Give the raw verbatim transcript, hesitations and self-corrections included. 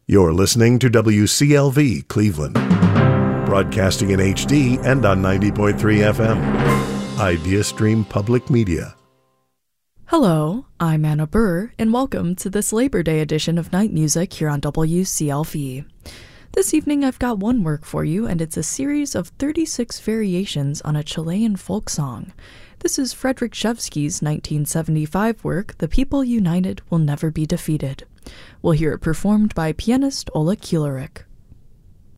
You're listening to W C L V Cleveland, broadcasting in H D and on ninety point three F M. IdeaStream Public Media. Hello, I'm Anna Burr, and welcome to this Labor Day edition of Night Music here on W C L V. This evening I've got one work for you, and it's a series of thirty-six variations on a Chilean folk song. This is Frederic Rzewski's nineteen seventy-five work, The People United Will Never Be Defeated. We'll hear it performed by pianist Ola Kilarek.